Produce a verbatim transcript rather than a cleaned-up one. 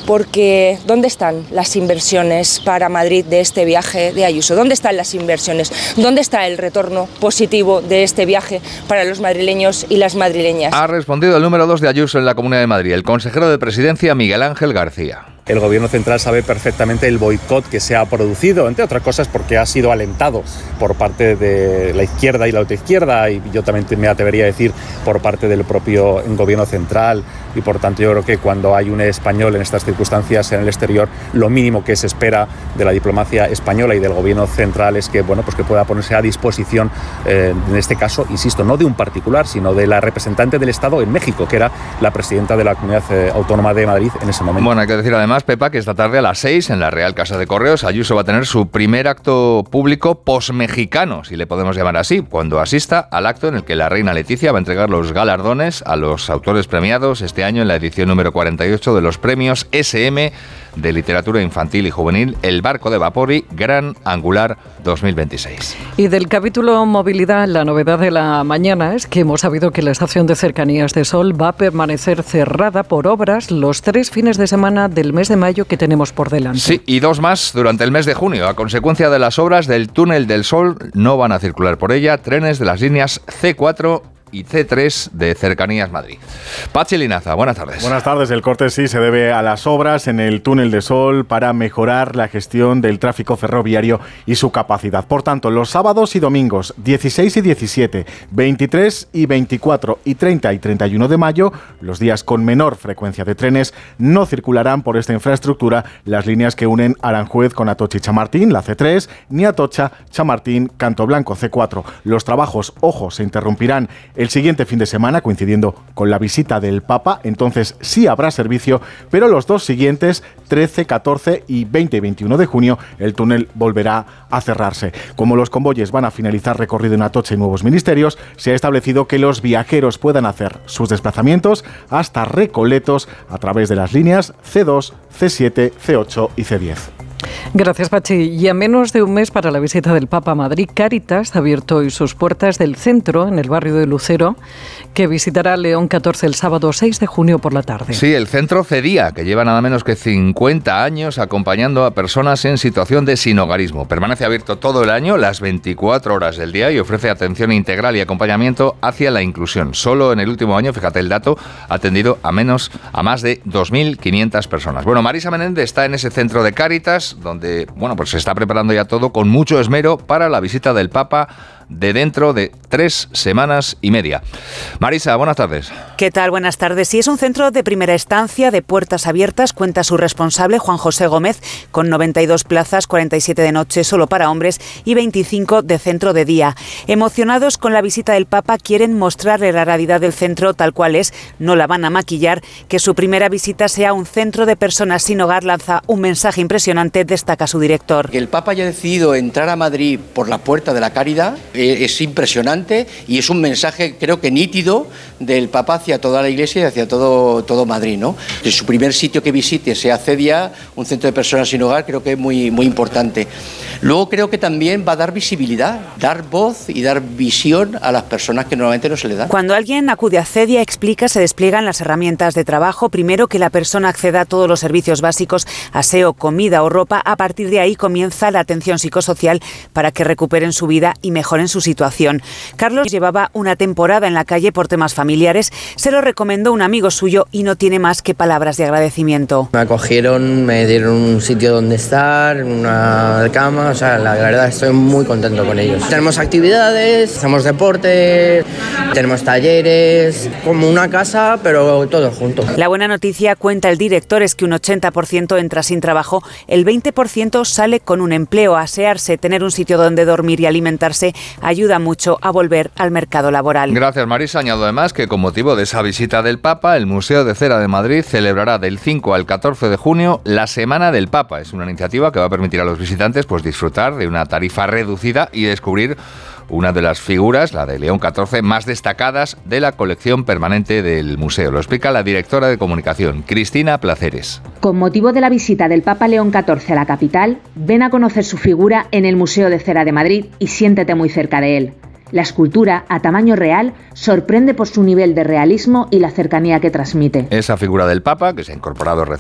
porque ¿dónde están las inversiones para Madrid de este viaje de Ayuso? ¿Dónde están las inversiones? ¿Dónde está el retorno positivo de este viaje para los madrileños y las madrileñas? Ha respondido el número dos de Ayuso en la Comunidad de Madrid, el consejero de Presidencia Miguel Ángel García. El Gobierno central sabe perfectamente el boicot que se ha producido, entre otras cosas porque ha sido alentado por parte de la izquierda y la autoizquierda, y yo también me atrevería a decir por parte del propio Gobierno central, y por tanto yo creo que cuando hay un español en estas circunstancias en el exterior, lo mínimo que se espera de la diplomacia española y del Gobierno central es que, bueno, pues que pueda ponerse a disposición, eh, en este caso, insisto, no de un particular, sino de la representante del Estado en México, que era la presidenta de la Comunidad eh, Autónoma de Madrid en ese momento. Bueno, hay que decir además, Pepa, que esta tarde a las seis en la Real Casa de Correos, Ayuso va a tener su primer acto público posmexicano, si le podemos llamar así, cuando asista al acto en el que la reina Leticia va a entregar los galardones a los autores premiados este año en la edición número cuarenta y ocho de los premios ese eme de literatura infantil y juvenil, El barco de Vapori, Gran Angular dos mil veintiséis. Y del capítulo movilidad, la novedad de la mañana es que hemos sabido que la estación de cercanías de Sol va a permanecer cerrada por obras los tres fines de semana del mes de mayo que tenemos por delante. Sí, y dos más durante el mes de junio. A consecuencia de las obras del túnel del Sol, no van a circular por ella trenes de las líneas ce cuatro y ce tres de Cercanías Madrid. Pachi Linaza, buenas tardes. Buenas tardes. El corte sí se debe a las obras en el túnel de Sol para mejorar la gestión del tráfico ferroviario y su capacidad. Por tanto, los sábados y domingos dieciséis y diecisiete, veintitrés y veinticuatro y treinta y treinta y uno de mayo, los días con menor frecuencia de trenes, no circularán por esta infraestructura las líneas que unen Aranjuez con Atocha y Chamartín, la ce tres, ni Atocha, Chamartín, Canto Blanco, ce cuatro. Los trabajos, ojo, se interrumpirán el siguiente fin de semana, coincidiendo con la visita del Papa, entonces sí habrá servicio, pero los dos siguientes, trece, catorce y veinte y veintiuno de junio, el túnel volverá a cerrarse. Como los convoyes van a finalizar recorrido en Atocha y Nuevos Ministerios, se ha establecido que los viajeros puedan hacer sus desplazamientos hasta Recoletos a través de las líneas ce dos, ce siete, ce ocho y ce diez. Gracias, Pachi. Y a menos de un mes para la visita del Papa a Madrid, Cáritas ha abierto hoy sus puertas del centro, en el barrio de Lucero, que visitará León catorce el sábado seis de junio por la tarde. Sí, el centro Cedía, que lleva nada menos que cincuenta años acompañando a personas en situación de sinhogarismo. Permanece abierto todo el año, las veinticuatro horas del día, y ofrece atención integral y acompañamiento hacia la inclusión. Solo en el último año, fíjate el dato, ha atendido a menos a más de dos mil quinientas personas. Bueno, Marisa Menéndez está en ese centro de Cáritas, donde, bueno, pues se está preparando ya todo con mucho esmero para la visita del Papa de dentro de tres semanas y media. Marisa, buenas tardes. ¿Qué tal? Buenas tardes. Sí, es un centro de primera estancia de puertas abiertas, cuenta su responsable, Juan José Gómez, con noventa y dos plazas, cuarenta y siete de noche solo para hombres y veinticinco de centro de día. Emocionados con la visita del Papa, quieren mostrarle la realidad del centro tal cual es, no la van a maquillar, que su primera visita sea un centro de personas sin hogar, lanza un mensaje impresionante, destaca su director. Que el Papa haya decidido entrar a Madrid por la puerta de la caridad es impresionante y es un mensaje, creo que nítido, del Papa hacia toda la Iglesia y hacia todo, todo Madrid, ¿no? Que su primer sitio que visite sea Cedia, un centro de personas sin hogar, creo que es muy, muy importante. Luego creo que también va a dar visibilidad, dar voz y dar visión a las personas que normalmente no se le da. Cuando alguien acude a Cedia, explica, se despliegan las herramientas de trabajo. Primero, que la persona acceda a todos los servicios básicos, aseo, comida o ropa. A partir de ahí comienza la atención psicosocial para que recuperen su vida y mejoren su situación. Carlos llevaba una temporada en la calle por temas familiares, se lo recomendó un amigo suyo y no tiene más que palabras de agradecimiento. Me acogieron, me dieron un sitio donde estar, una cama, o sea, la verdad estoy muy contento con ellos. Tenemos actividades, hacemos deporte, tenemos talleres, como una casa, pero todo junto. La buena noticia, cuenta el director, es que un ochenta por ciento entra sin trabajo, el veinte por ciento sale con un empleo. Asearse, tener un sitio donde dormir y alimentarse ayuda mucho a volver al mercado laboral. Gracias, Marisa. Añado además que con motivo de esa visita del Papa, el Museo de Cera de Madrid celebrará del cinco al catorce de junio la Semana del Papa. Es una iniciativa que va a permitir a los visitantes pues disfrutar de una tarifa reducida y descubrir una de las figuras, la de León catorce, más destacadas de la colección permanente del museo. Lo explica la directora de comunicación, Cristina Placeres. Con motivo de la visita del Papa León catorce a la capital, ven a conocer su figura en el Museo de Cera de Madrid y siéntete muy cerca de él. La escultura, a tamaño real, sorprende por su nivel de realismo y la cercanía que transmite. Esa figura del Papa, que se ha incorporado recientemente